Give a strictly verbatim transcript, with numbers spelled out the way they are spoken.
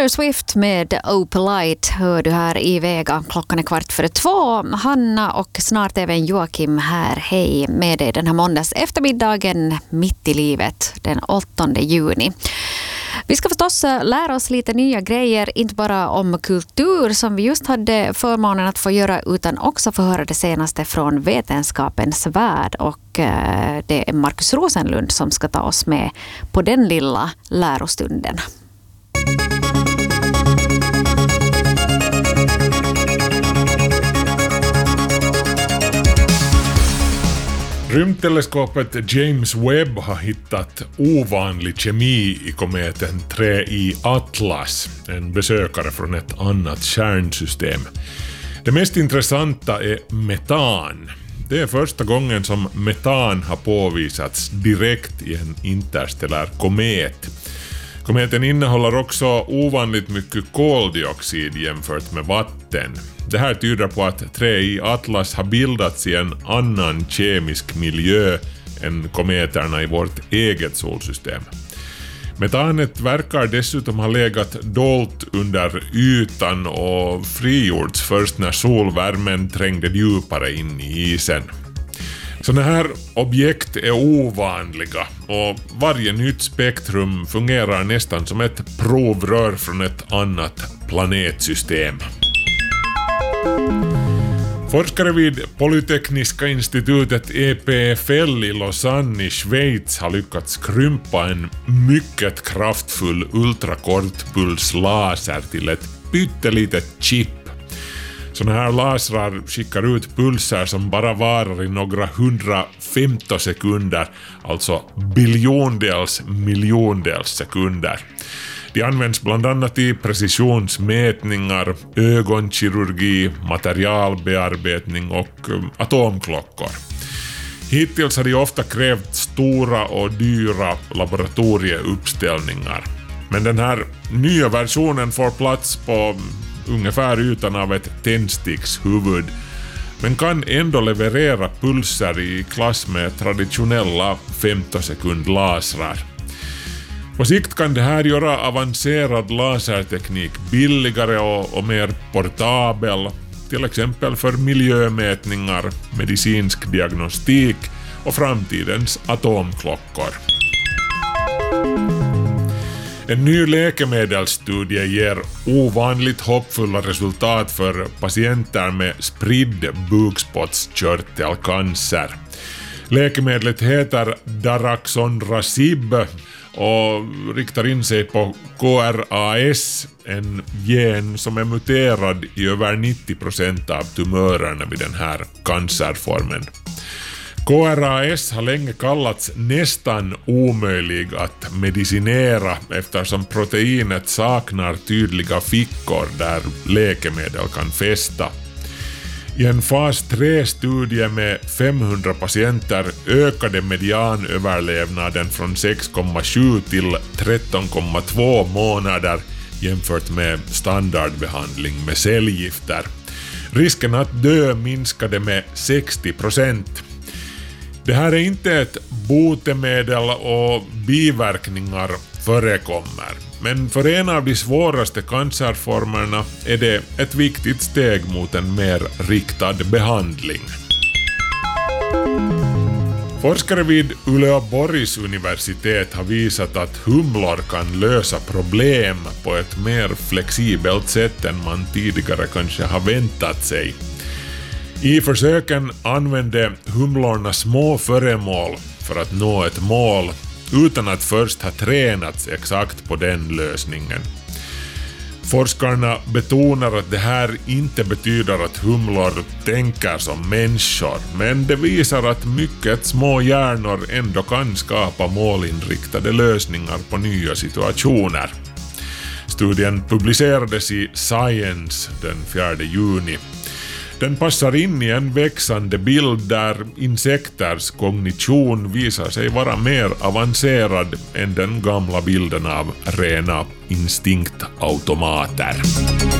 Taylor Swift med Oh Polite hör du här i Vega. Klockan är kvart före två. Hanna och snart även Joakim här. Hej med dig den här måndags eftermiddagen mitt i livet den åttonde juni. Vi ska förstås lära oss lite nya grejer, inte bara om kultur som vi just hade förmånen att få göra, utan också få höra det senaste från vetenskapens värld. Och det är Markus Rosenlund som ska ta oss med på den lilla lärostunden. Rymdteleskopet James Webb har hittat ovanlig kemi i kometen tre I Atlas, en besökare från ett annat stjärnsystem. Det mest intressanta är metan. Det är första gången som metan har påvisats direkt i en interstellär komet. Kometen innehåller också ovanligt mycket koldioxid jämfört med vatten. Det här tyder på att tre I Atlas har bildats i en annan kemisk miljö än kometerna i vårt eget solsystem. Metanet verkar dessutom ha legat dolt under ytan och frigjorts först när solvärmen trängde djupare in i isen. Sådana här objekt är ovanliga och varje nytt spektrum fungerar nästan som ett provrör från ett annat planetsystem. Forskare vid Polytekniska institutet E P F L i Lausanne i Schweiz har lyckats krympa en mycket kraftfull ultrakortpulslaser till ett pyttelitet chip. Sådana här lasrar skickar ut pulser som bara varar i några hundrafemtio sekunder, alltså biljondels miljondels sekunder. De används bland annat i precisionsmätningar, ögonkirurgi, materialbearbetning och atomklockor. Hittills har de ofta krävt stora och dyra laboratorieuppställningar. Men den här nya versionen får plats på ungefär ytan av ett tändstickshuvud, men kan ändå leverera pulser i klass med traditionella femtio sekund lasrar. På sikt kan det här göra avancerad laserteknik billigare och, och mer portabel, till exempel för miljömätningar, medicinsk diagnostik och framtidens atomklockor. En ny läkemedelsstudie ger ovanligt hoppfulla resultat för patienter med spridd bukspottkörtelcancer. Läkemedlet heter Daraxonrasib och riktar in sig på K R A S, en gen som är muterad i över nittio procent av tumörerna vid den här cancerformen. K R A S har länge kallats nästan omöjlig att medicinera eftersom proteinet saknar tydliga fickor där läkemedel kan fästa. I en fas tre-studie med femhundra patienter ökade medianöverlevnaden från sex komma sju till tretton komma två månader jämfört med standardbehandling med cellgifter. Risken att dö minskade med sextio procent. Det här är inte ett botemedel och biverkningar förekommer, men för en av de svåraste cancerformerna är det ett viktigt steg mot en mer riktad behandling. Forskare vid Uleåborgs universitet har visat att humlor kan lösa problem på ett mer flexibelt sätt än man tidigare kanske har väntat sig. I försöken använde humlorna små föremål för att nå ett mål utan att först ha tränats exakt på den lösningen. Forskarna betonar att det här inte betyder att humlor tänker som människor, men det visar att mycket små hjärnor ändå kan skapa målinriktade lösningar på nya situationer. Studien publicerades i Science den fjärde juni. Den passar in i en växande bild där insekters kognition visar sig vara mer avancerad än den gamla bilden av rena instinktautomater.